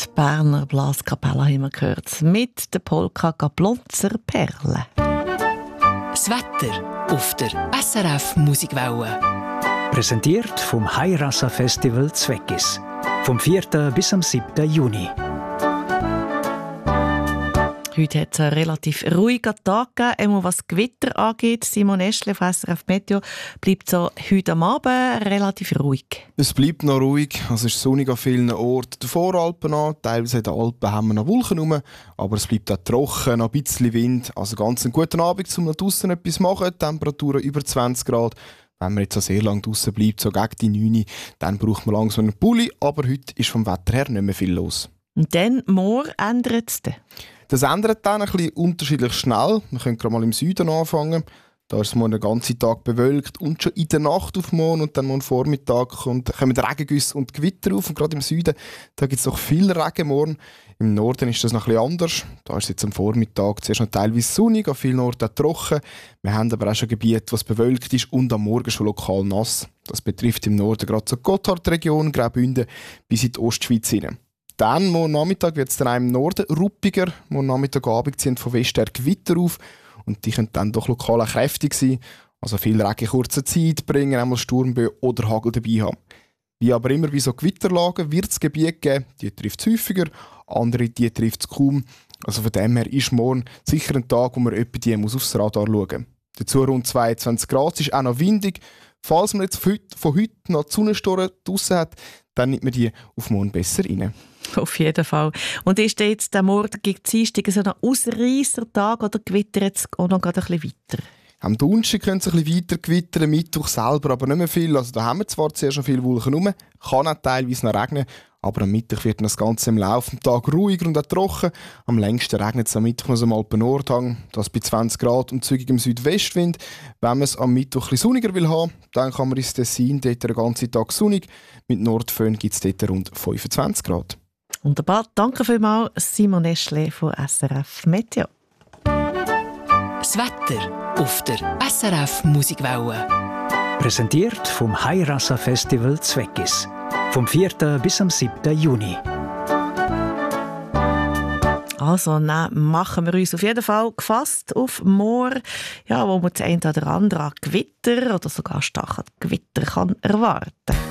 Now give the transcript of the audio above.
Berner Blaskapelle haben wir gehört. Mit der Polka Gablonzer Perle. Das Wetter auf der SRF Musikwelle. Präsentiert vom Hairasa Festival Zweckis. Vom 4. bis am 7. Juni. Heute hat es einen relativ ruhigen Tag gegeben, was Gewitter angeht. Simon Eschle von SRF Meteo bleibt so heute am Abend relativ ruhig. Es bleibt noch ruhig, es ist sonnig an vielen Orten der Voralpen an. Teilweise in den Alpen haben wir noch Wolken rum, aber es bleibt auch trocken, noch ein bisschen Wind. Also ganz einen guten Abend, um noch draussen etwas zu machen. Temperaturen über 20 Grad. Wenn man jetzt so sehr lange draussen bleibt, so gegen die 9, dann braucht man langsam einen Pulli. Aber heute ist vom Wetter her nicht mehr viel los. Und dann, morgen ändert es dann? Das ändert dann ein bisschen unterschiedlich schnell. Wir können gerade mal im Süden anfangen. Da ist es morgen den ganzen Tag bewölkt und schon in der Nacht auf morgen und dann morgen Vormittag kommen Regengüsse und Gewitter auf. Und gerade im Süden gibt es noch viel Regen morgen. Im Norden ist das noch ein bisschen anders. Da ist es jetzt am Vormittag zuerst noch teilweise sonnig, an vielen Orten auch trocken. Wir haben aber auch schon Gebiete, was bewölkt ist und am Morgen schon lokal nass. Das betrifft im Norden gerade so die Gotthardregion, Graubünden bis in die Ostschweiz hinein. Dann, morgen Nachmittag, wird es dann auch im Norden ruppiger. Morgen Nachmittagabend ziehen von West her Gewitter auf. Und die können dann doch lokal auch kräftig sein. Also viel Regen in kurzer Zeit bringen, einmal Sturmböen oder Hagel dabei haben. Wie aber immer bei so Gewitterlagen wird es Gebiete geben, die trifft es häufiger, andere die trifft es kaum. Also von dem her ist morgen sicher ein Tag, wo man etwa die aufs Radar schauen muss. Dazu rund 22 Grad, es ist auch noch windig. Falls man jetzt von heute noch die Sonnenstoren draussen hat, dann nimmt man die auf morgen besser rein. Auf jeden Fall. Und ist jetzt der Morgen gegen Dienstag so ein Ausreissertag oder gewittert es auch noch ein bisschen weiter? Am Donnerstag können sie ein bisschen weiter gewittern, Mittwoch selber aber nicht mehr viel. Also da haben wir zwar zuerst schon viele Wolken rum, kann auch teilweise noch regnen, aber am Mittwoch wird das Ganze im Laufe des Tages ruhiger und auch trocken. Am längsten regnet es am Mittwoch noch so am Alpen-Nordhang, das bei 20 Grad und zügigem Südwestwind. Wenn man es am Mittwoch ein bisschen sonniger will haben, dann kann man ins Tessin dort den ganzen Tag sonnig. Mit Nordföhn gibt es dort rund 25 Grad. Wunderbar, danke vielmals Simon Eschle von SRF Meteo. Das Wetter auf der SRF Musikwelle. Präsentiert vom Hairasa Festival Zweckis. Vom 4. bis am 7. Juni. Also, dann machen wir uns auf jeden Fall gefasst auf morgen, ja, wo man das eine oder andere Gewitter oder sogar starke Gewitter kann erwarten kann.